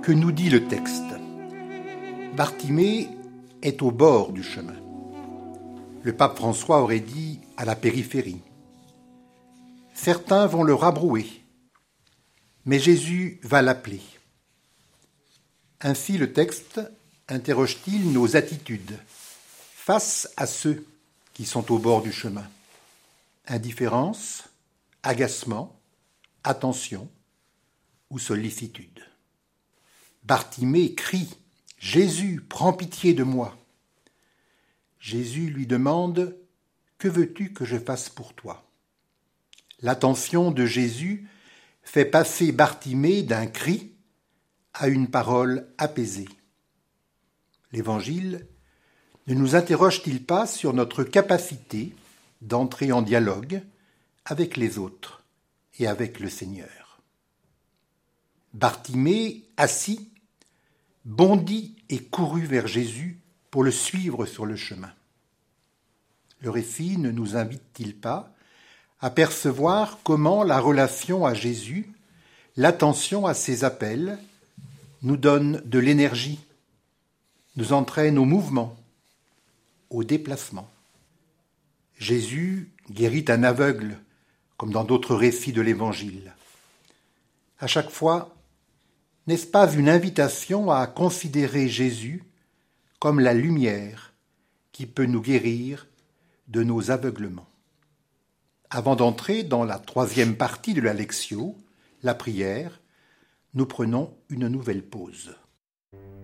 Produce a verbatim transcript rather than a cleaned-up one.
Que nous dit le texte ? Bartimée est au bord du chemin. Le pape François aurait dit à la périphérie. Certains vont le rabrouer, mais Jésus va l'appeler. Ainsi le texte interroge-t-il nos attitudes face à ceux qui sont au bord du chemin. Indifférence, agacement, attention ou sollicitude. Bartimée crie « Jésus, prends pitié de moi !» Jésus lui demande « Que veux-tu que je fasse pour toi ?» L'attention de Jésus fait passer Bartimée d'un cri à une parole apaisée. L'Évangile ne nous interroge-t-il pas sur notre capacité d'entrer en dialogue avec les autres et avec le Seigneur ? Bartimée, assis, bondit et courut vers Jésus pour le suivre sur le chemin. Le récit ne nous invite-t-il pas à percevoir comment la relation à Jésus, l'attention à ses appels, nous donne de l'énergie, nous entraîne au mouvement, au déplacement. Jésus guérit un aveugle, comme dans d'autres récits de l'Évangile. À chaque fois, n'est-ce pas une invitation à considérer Jésus comme la lumière qui peut nous guérir de nos aveuglements ? Avant d'entrer dans la troisième partie de la Lectio, la prière, nous prenons une nouvelle pause.